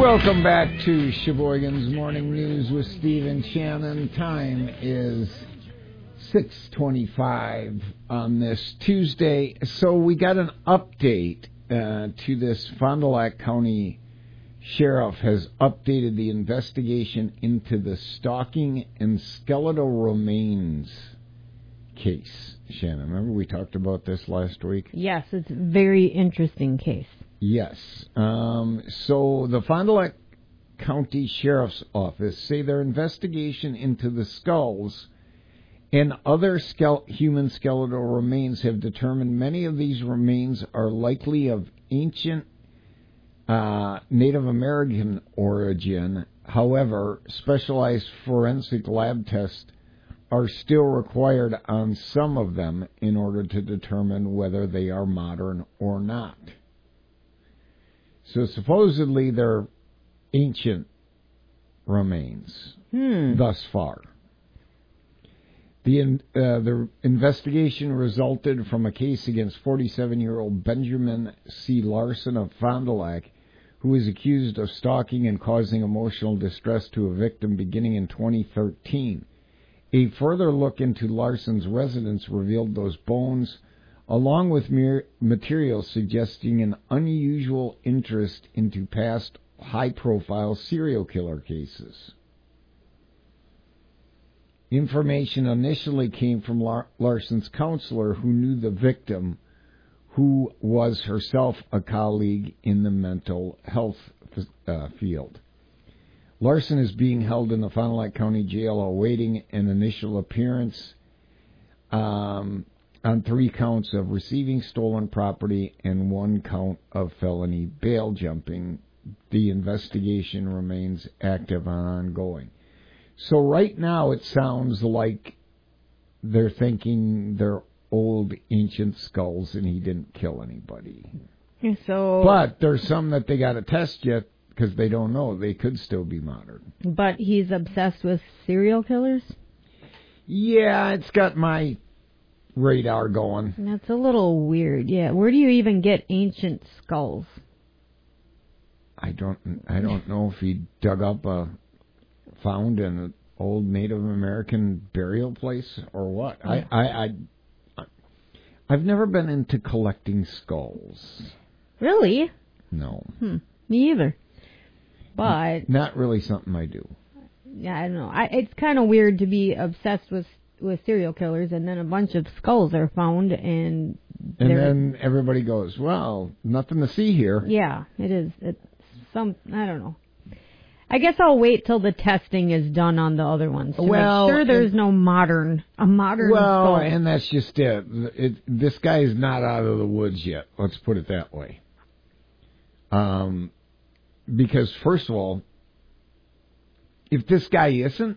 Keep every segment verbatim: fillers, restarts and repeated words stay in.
Welcome back to Sheboygan's Morning News with Steve and Shannon. Time is six twenty-five on this Tuesday. So we got an update uh, to this. Fond du Lac County Sheriff has updated the investigation into the stalking and skeletal remains case. Shannon, remember we talked about this last week? Yes, it's a very interesting case. Yes. Um, so the Fond du Lac County Sheriff's Office say their investigation into the skulls and other skele- human skeletal remains have determined many of these remains are likely of ancient uh, Native American origin. However, specialized forensic lab tests are still required on some of them in order to determine whether they are modern or not. So supposedly they're ancient remains hmm. thus far. The uh, the investigation resulted from a case against forty-seven-year-old Benjamin C. Larson of Fond du Lac, who is accused of stalking and causing emotional distress to a victim beginning in twenty thirteen. A further look into Larson's residence revealed those bones, along with mere material suggesting an unusual interest into past high-profile serial killer cases. Information initially came from Lar- Larson's counselor, who knew the victim, who was herself a colleague in the mental health uh, field. Larson is being held in the Fond du Lac County Jail awaiting an initial appearance um, on three counts of receiving stolen property and one count of felony bail jumping. The investigation remains active and ongoing. So right now it sounds like they're thinking they're old ancient skulls and he didn't kill anybody. So, but there's some that they got to test yet because they don't know. They could still be modern. But he's obsessed with serial killers? Yeah, it's got my radar going. That's a little weird. Yeah, where do you even get ancient skulls? I don't I don't know if he dug up a found in an old Native American burial place or what. Yeah. I, I I I've never been into collecting skulls. Really? No. Hmm. Me either. But not really something I do. Yeah, I don't know. I, it's kind of weird to be obsessed with with serial killers, and then a bunch of skulls are found, and and then everybody goes, "Well, nothing to see here." Yeah, it is. It's some. I don't know. I guess I'll wait till the testing is done on the other ones to well, make sure there's no modern a modern. Well, skull. And that's just it. it. This guy is not out of the woods yet. Let's put it that way. Um. Because, first of all, if this guy isn't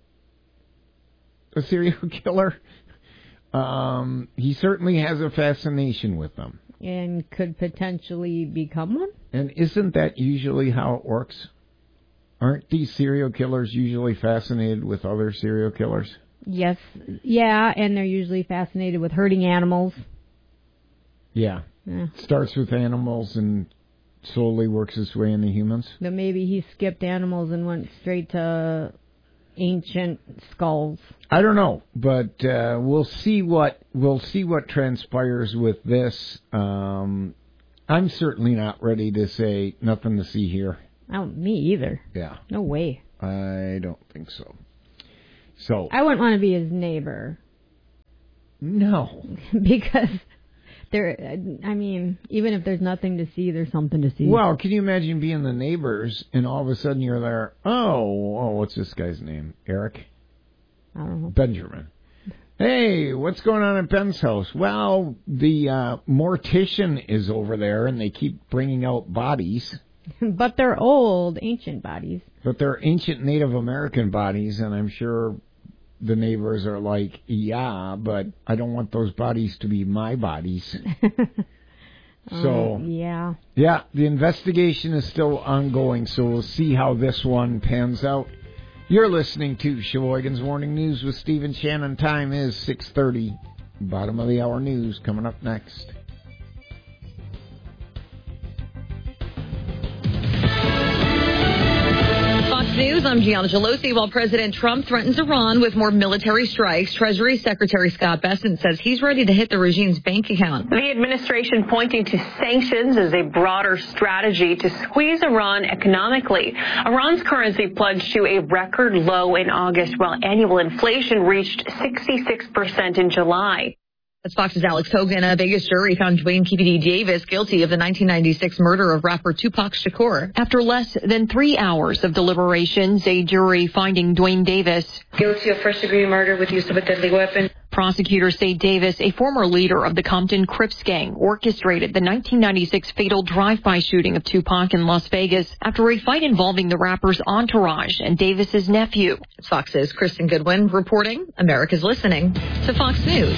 a serial killer, um, he certainly has a fascination with them. And could potentially become one? And isn't that usually how it works? Aren't these serial killers usually fascinated with other serial killers? Yes. Yeah, and they're usually fascinated with hurting animals. Yeah. yeah. Starts with animals and slowly works its way into humans. But maybe he skipped animals and went straight to ancient skulls. I don't know, but uh, we'll see what we'll see what transpires with this. Um, I'm certainly not ready to say nothing to see here. Oh, me either. Yeah. No way. I don't think so. So I wouldn't want to be his neighbor. No. Because there, I mean, even if there's nothing to see, there's something to see. Well, can you imagine being the neighbors and all of a sudden you're there, oh, oh what's this guy's name? Eric? I don't know. Benjamin. Hey, what's going on at Ben's house? Well, the uh, mortician is over there and they keep bringing out bodies. But they're old, ancient bodies. But they're ancient Native American bodies, and I'm sure the neighbors are like, yeah, but I don't want those bodies to be my bodies. So, uh, yeah. Yeah, the investigation is still ongoing, so we'll see how this one pans out. You're listening to Sheboygan's Morning News with Steve and Shannon. Time is six thirty. Bottom of the hour news coming up next. I'm Gianna Gelosi. While President Trump threatens Iran with more military strikes, Treasury Secretary Scott Bessent says he's ready to hit the regime's bank account. The administration pointing to sanctions as a broader strategy to squeeze Iran economically. Iran's currency plunged to a record low in August, while annual inflation reached sixty-six percent in July. That's Fox's Alex Hogan. A Vegas jury found Dwayne K P D Davis guilty of the nineteen ninety-six murder of rapper Tupac Shakur. After less than three hours of deliberations, a jury finding Dwayne Davis guilty of first-degree murder with use of a deadly weapon. Prosecutors say Davis, a former leader of the Compton Crips gang, orchestrated the nineteen ninety-six fatal drive-by shooting of Tupac in Las Vegas after a fight involving the rapper's entourage and Davis's nephew. It's Fox's Kristen Goodwin reporting. America's listening to Fox News.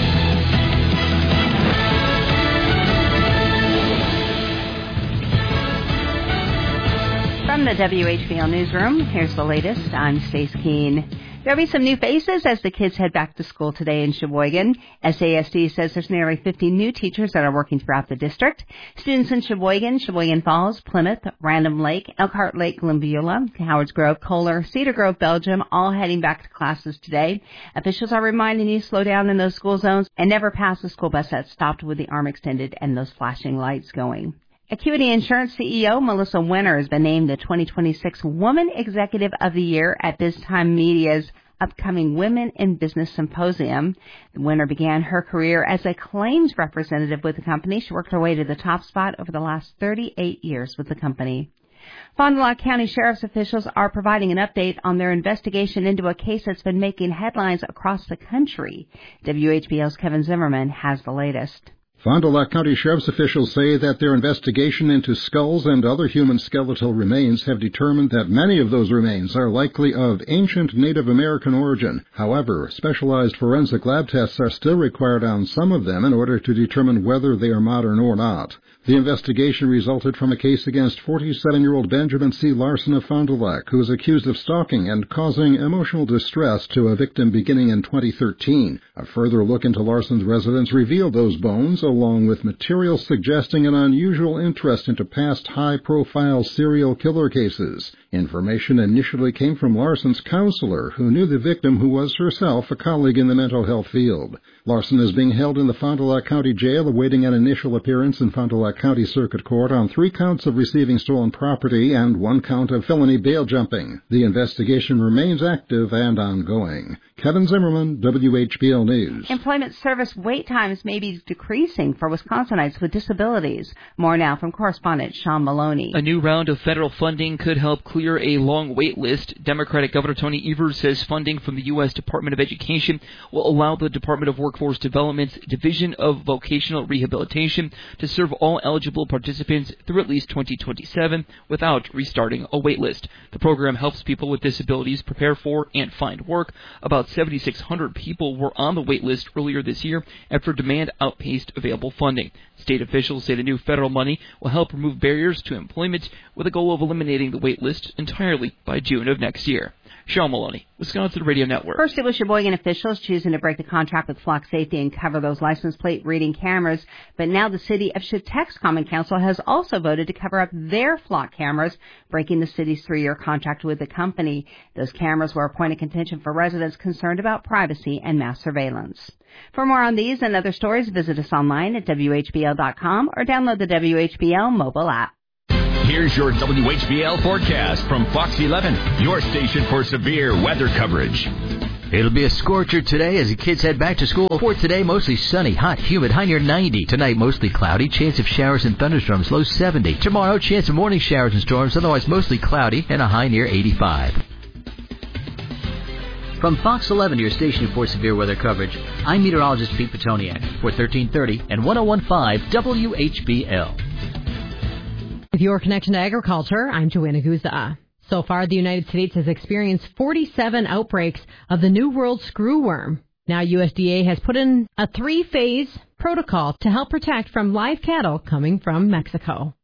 From the W H B L Newsroom, here's the latest. I'm Stace Keene. There'll be some new faces as the kids head back to school today in Sheboygan. S A S D says there's nearly fifty new teachers that are working throughout the district. Students in Sheboygan, Sheboygan Falls, Plymouth, Random Lake, Elkhart Lake, Glenbeulah, Howards Grove, Kohler, Cedar Grove, Belgium, all heading back to classes today. Officials are reminding you to slow down in those school zones and never pass the school bus that stopped with the arm extended and those flashing lights going. Acuity Insurance C E O Melissa Winter has been named the twenty twenty-six Woman Executive of the Year at BizTime Media's upcoming Women in Business Symposium. The winner began her career as a claims representative with the company. She worked her way to the top spot over the last thirty-eight years with the company. Fond du Lac County Sheriff's officials are providing an update on their investigation into a case that's been making headlines across the country. W H B L's Kevin Zimmerman has the latest. Fond du Lac County Sheriff's officials say that their investigation into skulls and other human skeletal remains have determined that many of those remains are likely of ancient Native American origin. However, specialized forensic lab tests are still required on some of them in order to determine whether they are modern or not. The investigation resulted from a case against forty-seven-year-old Benjamin C. Larson of Fond du Lac, who is accused of stalking and causing emotional distress to a victim beginning in twenty thirteen. A further look into Larson's residence revealed those bones, along with material suggesting an unusual interest into past high-profile serial killer cases. Information initially came from Larson's counselor, who knew the victim, who was herself a colleague in the mental health field. Larson is being held in the Fond du Lac County Jail, awaiting an initial appearance in Fond du Lac County Circuit Court on three counts of receiving stolen property and one count of felony bail jumping. The investigation remains active and ongoing. Kevin Zimmerman, W H B L News. Employment service wait times may be decreasing for Wisconsinites with disabilities. More now from correspondent Sean Maloney. A new round of federal funding could help clear a long wait list. Democratic Governor Tony Evers says funding from the U S Department of Education will allow the Department of Workforce Development's Division of Vocational Rehabilitation to serve all eligible participants through at least twenty twenty-seven without restarting a wait list. The program helps people with disabilities prepare for and find work. About seventy-six hundred people were on the wait list earlier this year after demand outpaced available funding. State officials say the new federal money will help remove barriers to employment with a goal of eliminating the wait list entirely by June of next year. Sean Maloney, Wisconsin Radio Network. First, it was Sheboygan officials choosing to break the contract with Flock Safety and cover those license plate reading cameras. But now the city of Chautauqua's Common Council has also voted to cover up their Flock cameras, breaking the city's three-year contract with the company. Those cameras were a point of contention for residents concerned about privacy and mass surveillance. For more on these and other stories, visit us online at W H B L dot com or download the W H B L mobile app. Here's your W H B L forecast from Fox eleven, your station for severe weather coverage. It'll be a scorcher today as the kids head back to school. For today, mostly sunny, hot, humid, high near ninety. Tonight, mostly cloudy, chance of showers and thunderstorms, low seventy. Tomorrow, chance of morning showers and storms, otherwise mostly cloudy, and a high near eighty-five. From Fox eleven, your station for severe weather coverage, I'm meteorologist Pete Petoniak for thirteen thirty and one oh one point five W H B L. With your connection to agriculture, I'm Joanna Guzza. So far, the United States has experienced forty-seven outbreaks of the New World screwworm. Now, U S D A has put in a three-phase protocol to help protect from live cattle coming from Mexico.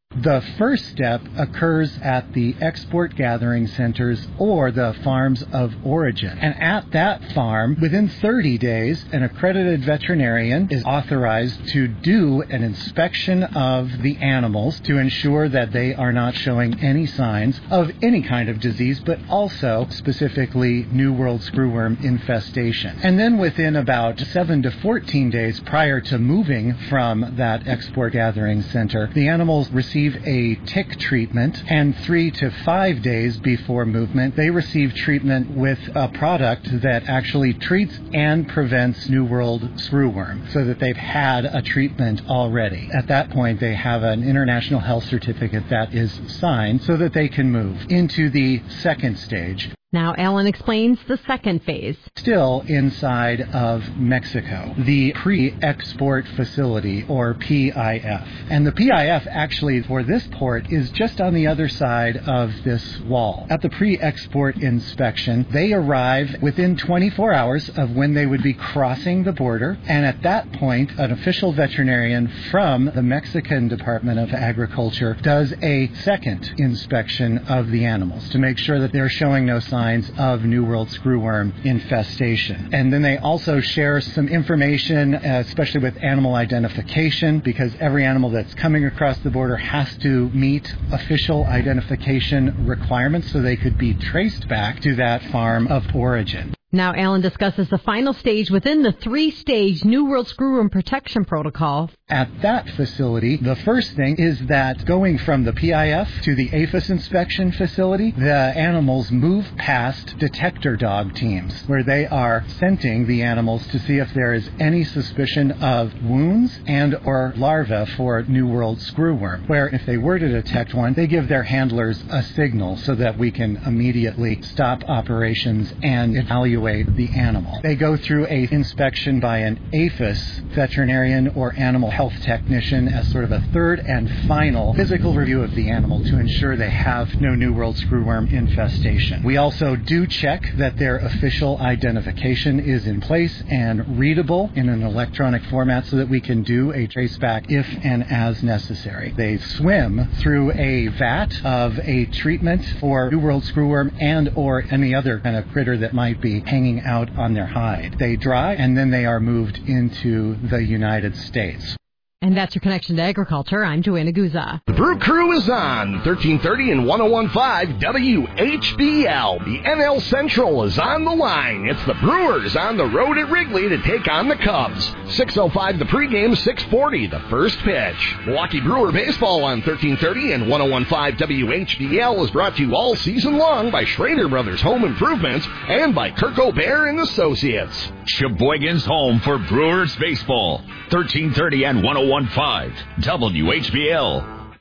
The first step occurs at the export gathering centers or the farms of origin. And at that farm, within thirty days, an accredited veterinarian is authorized to do an inspection of the animals to ensure that they are not showing any signs of any kind of disease, but also specifically New World screwworm infestation. And then within about seven to fourteen days prior to moving from that export gathering center, the animals receive a tick treatment, and three to five days before movement, they receive treatment with a product that actually treats and prevents New World screwworm, so that they've had a treatment already. At that point, they have an international health certificate that is signed so that they can move into the second stage. Now Alan explains the second phase. Still inside of Mexico, the pre-export facility, or P I F. And the P I F actually for this port is just on the other side of this wall. At the pre-export inspection, they arrive within twenty-four hours of when they would be crossing the border. And at that point, an official veterinarian from the Mexican Department of Agriculture does a second inspection of the animals to make sure that they're showing no signs of New World screwworm infestation. And then they also share some information, uh, especially with animal identification, because every animal that's coming across the border has to meet official identification requirements so they could be traced back to that farm of origin. Now Alan discusses the final stage within the three-stage New World Screwworm Protection Protocol. At that facility, the first thing is that going from the P I F to the APHIS inspection facility, the animals move past detector dog teams, where they are scenting the animals to see if there is any suspicion of wounds and or larvae for New World screwworm, where if they were to detect one, they give their handlers a signal so that we can immediately stop operations and evaluate the animal. They go through a inspection by an APHIS veterinarian or animal health technician as sort of a third and final physical review of the animal to ensure they have no New World screwworm infestation. We also do check that their official identification is in place and readable in an electronic format so that we can do a traceback if and as necessary. They swim through a vat of a treatment for New World screwworm and or any other kind of critter that might be hanging out on their hide. They dry and then they are moved into the United States. And that's your connection to agriculture. I'm Joanna Guza. The Brew Crew is on thirteen thirty and one oh one point five W H B L. The N L Central is on the line. It's the Brewers on the road at Wrigley to take on the Cubs. six oh five the pregame, six forty the first pitch. Milwaukee Brewer Baseball on thirteen thirty and one oh one point five W H B L is brought to you all season long by Schrader Brothers Home Improvements and by Kirk O'Bear and Associates. Sheboygan's home for Brewers Baseball. thirteen thirty and one oh one point five W H B L.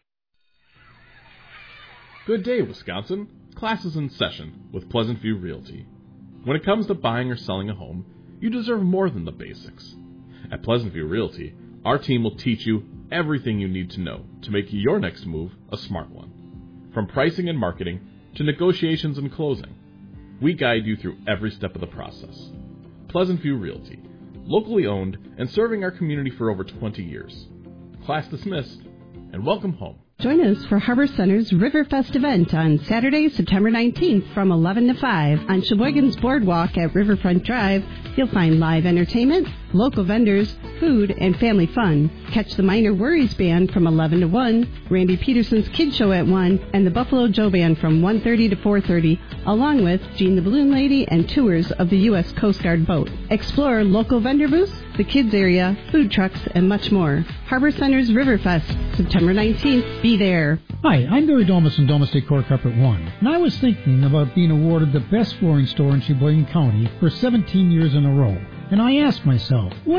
Good day, Wisconsin. Class is in session with Pleasant View Realty. When it comes to buying or selling a home, you deserve more than the basics. At Pleasant View Realty, our team will teach you everything you need to know to make your next move a smart one. From pricing and marketing to negotiations and closing, we guide you through every step of the process. Pleasant View Realty, locally owned and serving our community for over twenty years. Class dismissed, and welcome home. Join us for Harbor Center's Riverfest event on Saturday, September nineteenth from eleven to five. On Sheboygan's Boardwalk at Riverfront Drive, you'll find live entertainment, local vendors, food, and family fun. Catch the Minor Worries Band from eleven to one, Randy Peterson's Kid Show at one, and the Buffalo Joe Band from one thirty to four thirty, along with Jean the Balloon Lady and tours of the U S Coast Guard boat. Explore local vendor booths, the kids area, food trucks, and much more. Harbor Center's Riverfest, September nineteenth. Be there. Hi, I'm Barry Domus from Domus Decor Carpet One, and I was thinking about being awarded the best flooring store in Sheboygan County for seventeen years in a row. And I asked myself, what